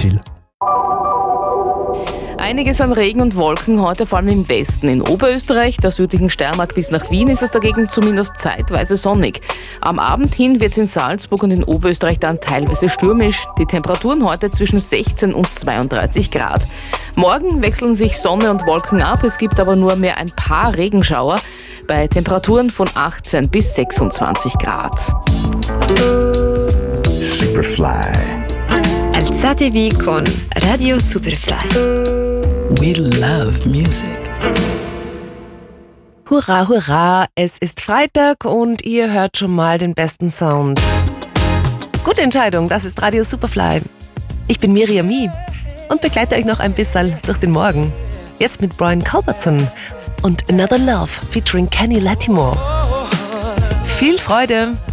Ziel. Einiges an Regen und Wolken heute, vor allem im Westen. In Oberösterreich, der südlichen Steiermark bis nach Wien, ist es dagegen zumindest zeitweise sonnig. Am Abend hin wird es in Salzburg und in Oberösterreich dann teilweise stürmisch. Die Temperaturen heute zwischen 16 und 32 Grad. Morgen wechseln sich Sonne und Wolken ab, es gibt aber nur mehr ein paar Regenschauer bei Temperaturen von 18 bis 26 Grad. Superfly. Alzatevi con Radio Superfly. We love music. Hurra, hurra, es ist Freitag und ihr hört schon mal den besten Sound. Gute Entscheidung, das ist Radio Superfly. Ich bin Miriam Mie und begleite euch noch ein bisschen durch den Morgen. Jetzt mit Brian Culbertson und Another Love featuring Kenny Lattimore. Viel Freude!